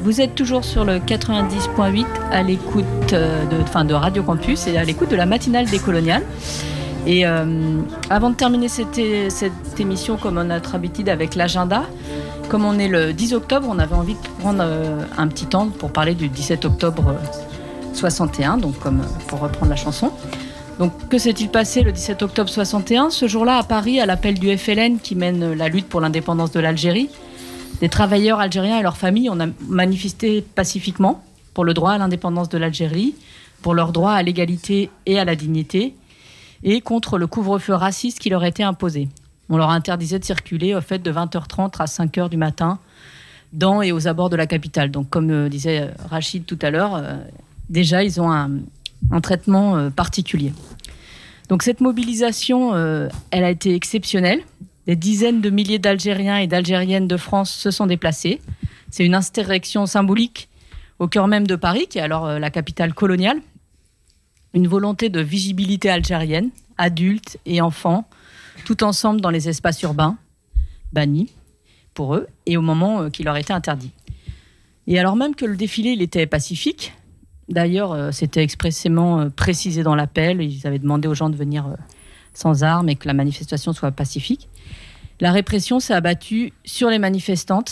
Vous êtes toujours sur le 90.8 à l'écoute de Radio Campus et à l'écoute de la matinale des Coloniales. Et avant de terminer cette émission, comme on a notre habitude avec l'agenda, comme on est le 10 octobre, on avait envie de prendre un petit temps pour parler du 17 octobre 61, donc comme pour reprendre la chanson. Donc que s'est-il passé le 17 octobre 61 ? Ce jour-là, à Paris, à l'appel du FLN qui mène la lutte pour l'indépendance de l'Algérie, des travailleurs algériens et leurs familles ont manifesté pacifiquement pour le droit à l'indépendance de l'Algérie, pour leur droit à l'égalité et à la dignité, et contre le couvre-feu raciste qui leur était imposé. On leur interdisait de circuler au fait de 20h30 à 5h du matin dans et aux abords de la capitale. Donc comme disait Rachid tout à l'heure, déjà ils ont un traitement particulier. Donc cette mobilisation, elle a été exceptionnelle. Des dizaines de milliers d'Algériens et d'Algériennes de France se sont déplacés. C'est une insurrection symbolique au cœur même de Paris, qui est alors la capitale coloniale. Une volonté de visibilité algérienne, adultes et enfants, tout ensemble dans les espaces urbains, bannis pour eux, et au moment qui leur était interdit. Et alors même que le défilé il était pacifique, d'ailleurs c'était expressément précisé dans l'appel, ils avaient demandé aux gens de venir sans armes et que la manifestation soit pacifique, la répression s'est abattue sur les manifestants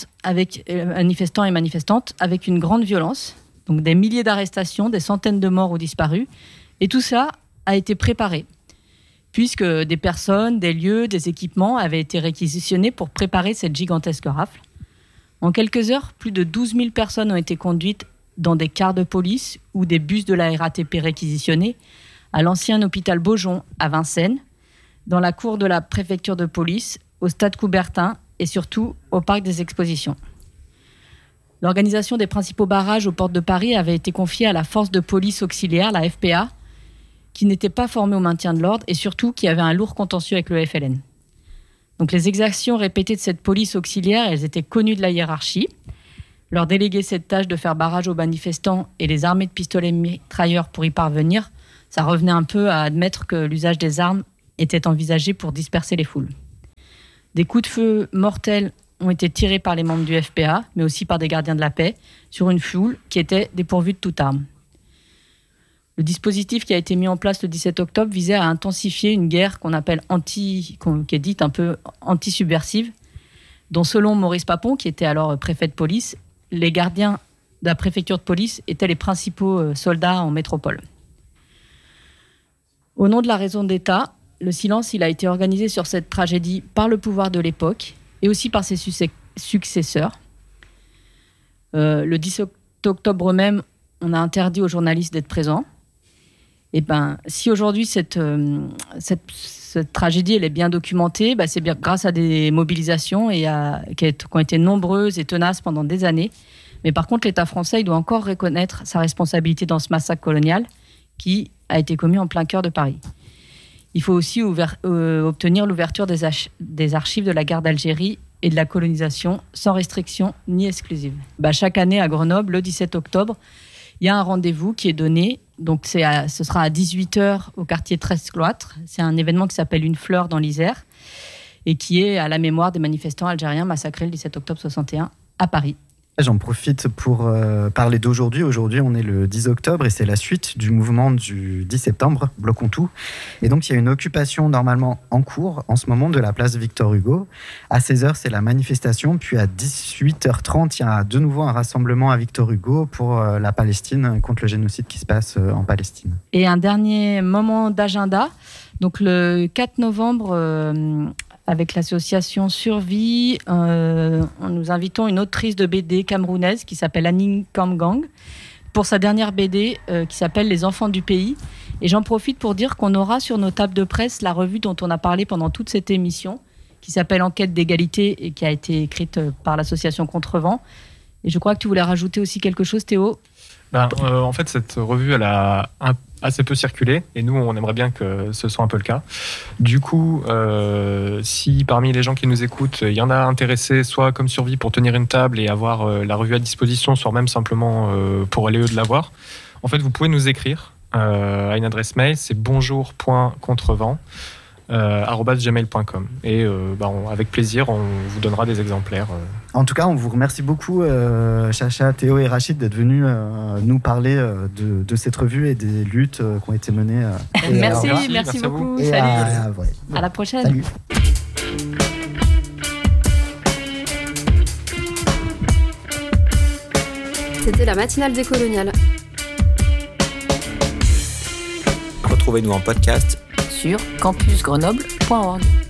et manifestantes avec une grande violence, donc des milliers d'arrestations, des centaines de morts ou disparus, et tout ça a été préparé, puisque des personnes, des lieux, des équipements avaient été réquisitionnés pour préparer cette gigantesque rafle. En quelques heures, plus de 12 000 personnes ont été conduites dans des cars de police ou des bus de la RATP réquisitionnés à l'ancien hôpital Beaujon à Vincennes, dans la cour de la préfecture de police, au stade Coubertin et surtout au parc des expositions. L'organisation des principaux barrages aux portes de Paris avait été confiée à la force de police auxiliaire, la FPA, qui n'était pas formée au maintien de l'ordre et surtout qui avait un lourd contentieux avec le FLN. Donc les exactions répétées de cette police auxiliaire, elles étaient connues de la hiérarchie. Leur déléguer cette tâche de faire barrage aux manifestants et les armer de pistolets mitrailleurs pour y parvenir, ça revenait un peu à admettre que l'usage des armes était envisagé pour disperser les foules. Des coups de feu mortels ont été tirés par les membres du FPA, mais aussi par des gardiens de la paix, sur une foule qui était dépourvue de toute arme. Le dispositif qui a été mis en place le 17 octobre visait à intensifier une guerre qu'on appelle qui est dite un peu anti-subversive, dont selon Maurice Papon, qui était alors préfet de police, les gardiens de la préfecture de police étaient les principaux soldats en métropole. Au nom de la raison d'État, le silence il a été organisé sur cette tragédie par le pouvoir de l'époque et aussi par ses successeurs. Le 17 octobre même, on a interdit aux journalistes d'être présents. Et si aujourd'hui cette tragédie elle est bien documentée, c'est bien grâce à des mobilisations qui ont été nombreuses et tenaces pendant des années. Mais par contre, l'État français il doit encore reconnaître sa responsabilité dans ce massacre colonial qui a été commis en plein cœur de Paris. Il faut aussi obtenir l'ouverture des archives de la guerre d'Algérie et de la colonisation sans restriction ni exclusive. Chaque année à Grenoble, le 17 octobre, il y a un rendez-vous qui est donné. Donc ce sera à 18h au quartier 13-Cloître. C'est un événement qui s'appelle Une fleur dans l'Isère et qui est à la mémoire des manifestants algériens massacrés le 17 octobre 61 à Paris. J'en profite pour parler d'aujourd'hui. Aujourd'hui, on est le 10 octobre et c'est la suite du mouvement du 10 septembre, Bloquons tout. Et donc, il y a une occupation normalement en cours en ce moment de la place Victor Hugo. À 16h, c'est la manifestation. Puis à 18h30, il y a de nouveau un rassemblement à Victor Hugo pour la Palestine, contre le génocide qui se passe en Palestine. Et un dernier moment d'agenda. Donc, le 4 novembre... avec l'association Survie, nous invitons une autrice de BD camerounaise qui s'appelle Annie Kamgang pour sa dernière BD qui s'appelle Les enfants du pays. Et j'en profite pour dire qu'on aura sur nos tables de presse la revue dont on a parlé pendant toute cette émission, qui s'appelle Enquête d'égalité et qui a été écrite par l'association Contrevent. Et je crois que tu voulais rajouter aussi quelque chose, Théo ? En fait, cette revue, elle a assez peu circulé et nous, on aimerait bien que ce soit un peu le cas. Du coup, si parmi les gens qui nous écoutent, il y en a intéressés, soit comme Survie pour tenir une table et avoir la revue à disposition, soit même simplement pour aller eux de la voir, en fait, vous pouvez nous écrire à une adresse mail, c'est bonjour.contrevent @gmail.com. Et avec plaisir, on vous donnera des exemplaires. En tout cas, on vous remercie beaucoup, Chacha, Théo et Rachid, d'être venus nous parler de cette revue et des luttes qui ont été menées. Merci beaucoup. Salut. À la prochaine. Salut. C'était la matinale décoloniale. Retrouvez-nous en podcast sur campusgrenoble.org.